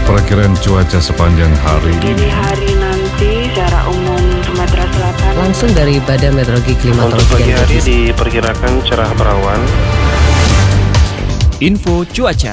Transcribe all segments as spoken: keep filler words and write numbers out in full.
Perkiraan cuaca sepanjang hari Dini ini. hari nanti secara umum Sumatera Selatan. Langsung dari Badan Meteorologi Untuk Klimatologi pagi dan hari Geofisika. diperkirakan cerah berawan. Info cuaca.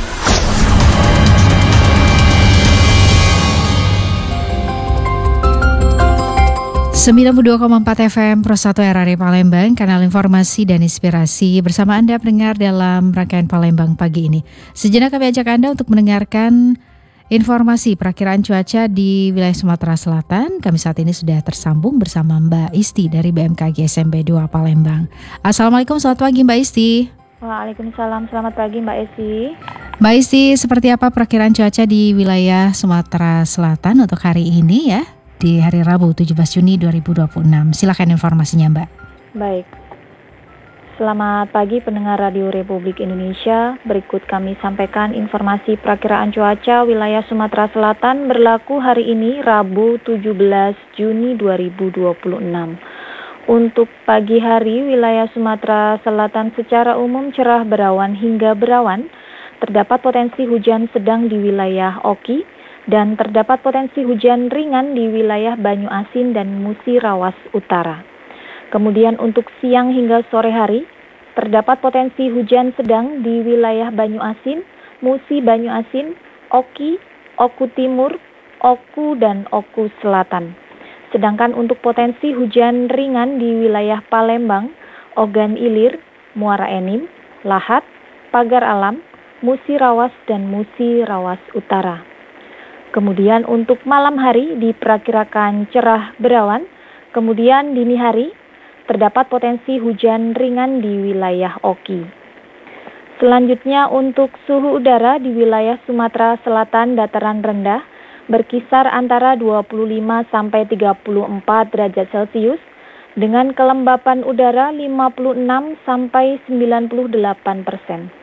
sembilan puluh dua koma empat F M Pro satu R R I Palembang, kanal informasi dan inspirasi bersama Anda pendengar dalam rangkaian Palembang pagi ini. Sejenak kami ajak Anda untuk mendengarkan informasi perakiraan cuaca di wilayah Sumatera Selatan. Kami saat ini sudah tersambung bersama Mbak Isti dari B M K G S M B dua Palembang. Assalamualaikum, selamat pagi Mbak Isti. Waalaikumsalam, selamat pagi Mbak Esi. Mbak Isti, seperti apa perakiraan cuaca di wilayah Sumatera Selatan untuk hari ini ya? Di hari Rabu tujuh belas Juni dua ribu dua puluh enam. Silakan informasinya Mbak. Baik. Selamat pagi pendengar Radio Republik Indonesia. Berikut kami sampaikan informasi perakiraan cuaca wilayah Sumatera Selatan berlaku hari ini Rabu tujuh belas Juni dua ribu dua puluh enam. Untuk pagi hari wilayah Sumatera Selatan secara umum cerah berawan hingga berawan. Terdapat potensi hujan sedang di wilayah Oki dan terdapat potensi hujan ringan di wilayah Banyu Asin dan Musi Rawas Utara. Kemudian untuk siang hingga sore hari, terdapat potensi hujan sedang di wilayah Banyu Asin, Musi Banyu Asin, Oki, Oku Timur, Oku dan Oku Selatan. Sedangkan untuk potensi hujan ringan di wilayah Palembang, Ogan Ilir, Muara Enim, Lahat, Pagar Alam, Musi Rawas dan Musi Rawas Utara. Kemudian untuk malam hari diperkirakan cerah berawan, kemudian dini hari terdapat potensi hujan ringan di wilayah Oki. Selanjutnya untuk suhu udara di wilayah Sumatera Selatan dataran rendah berkisar antara dua puluh lima sampai tiga puluh empat derajat Celcius dengan kelembapan udara lima puluh enam sampai sembilan puluh delapan persen.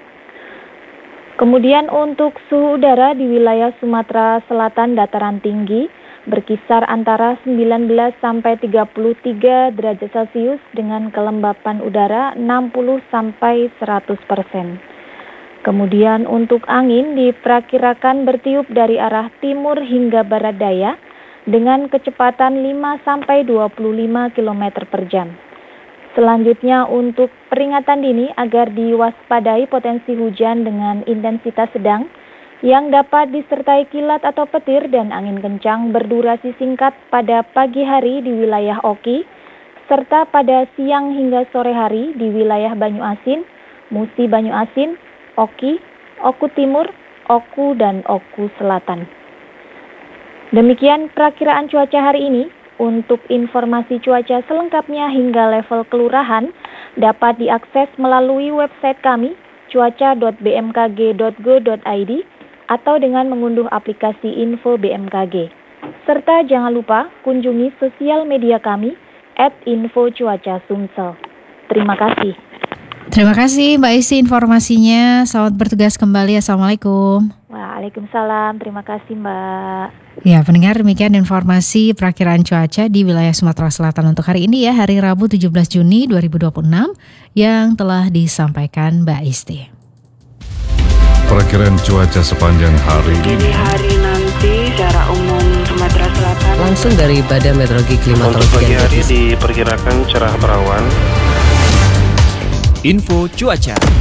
Kemudian untuk suhu udara di wilayah Sumatera Selatan dataran tinggi berkisar antara sembilan belas sampai tiga puluh tiga derajat Celcius dengan kelembapan udara enam puluh sampai seratus persen. Kemudian untuk angin diperkirakan bertiup dari arah timur hingga barat daya dengan kecepatan lima sampai dua puluh lima kilometer per jam. Selanjutnya untuk peringatan dini agar diwaspadai potensi hujan dengan intensitas sedang yang dapat disertai kilat atau petir dan angin kencang berdurasi singkat pada pagi hari di wilayah Oki serta pada siang hingga sore hari di wilayah Banyu Asin, Musi Banyu Asin, Oki, Oku Timur, Oku dan Oku Selatan. Demikian perakiraan cuaca hari ini. Untuk informasi cuaca selengkapnya hingga level kelurahan dapat diakses melalui website kami cuaca dot b m k g dot go dot i d atau dengan mengunduh aplikasi Info B M K G. Serta jangan lupa kunjungi sosial media kami at info cuaca sumsel. Terima kasih. Terima kasih Mbak Isi informasinya. Selamat bertugas kembali. Assalamualaikum. Waalaikumsalam. Terima kasih Mbak. Ya, pendengar, demikian informasi perakiraan cuaca di wilayah Sumatera Selatan untuk hari ini ya, hari Rabu tujuh belas Juni dua ribu dua puluh enam yang telah disampaikan Mbak Isti. Perkiraan cuaca sepanjang hari Dini ini. hari nanti secara umum Sumatera Selatan. Langsung dari Badan Meteorologi Untuk Klimatologi pagi dan hari Geofisika. diperkirakan cerah berawan. Info cuaca.